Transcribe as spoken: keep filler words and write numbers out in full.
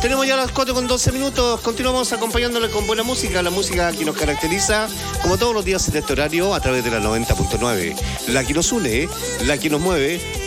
Tenemos ya las cuatro con doce minutos. Continuamos acompañándole con buena música, la música que nos caracteriza, como todos los días en este horario, a través de la noventa punto nueve. La que nos une, la que nos mueve